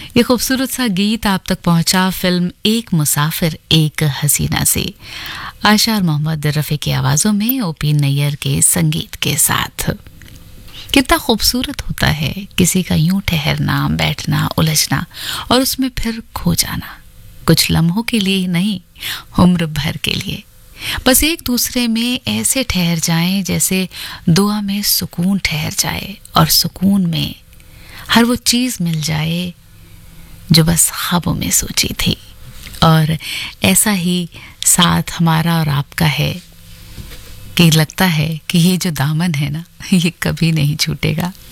ये खूबसूरत सा गीत आप तक पहुंचा फिल्म एक मुसाफिर एक हसीना से, आशा और मोहम्मद रफ़ी की आवाज़ों में ओपी नैयर के संगीत के साथ। कितना खूबसूरत होता है किसी का यूं ठहरना, बैठना, उलझना और उसमें फिर खो जाना। कुछ लम्हों के लिए नहीं, उम्र भर के लिए। बस एक दूसरे में ऐसे ठहर जाएं जैसे दुआ में सुकून ठहर जाए और सुकून में हर वो चीज़ मिल जाए जो बस ख्वाबों में सोची थी। और ऐसा ही साथ हमारा और आपका है कि लगता है कि ये जो दामन है ना, ये कभी नहीं छूटेगा।